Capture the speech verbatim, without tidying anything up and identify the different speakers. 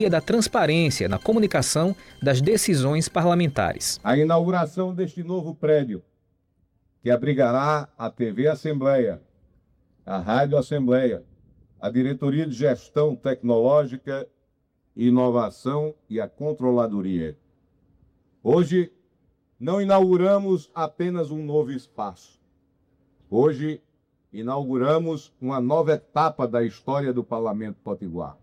Speaker 1: da transparência na comunicação das decisões parlamentares.
Speaker 2: A inauguração deste novo prédio, que abrigará a T V Assembleia, a Rádio Assembleia, a Diretoria de Gestão Tecnológica, Inovação e a Controladoria. Hoje, não inauguramos apenas um novo espaço. Hoje, inauguramos uma nova etapa da história do Parlamento Potiguar.